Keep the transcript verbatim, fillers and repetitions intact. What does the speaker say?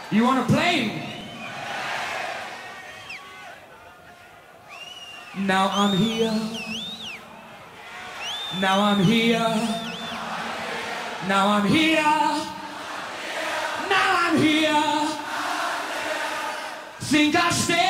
You wanna play? Now I'm here. Now I'm here. Now I'm here. Now I'm here. Think I stay.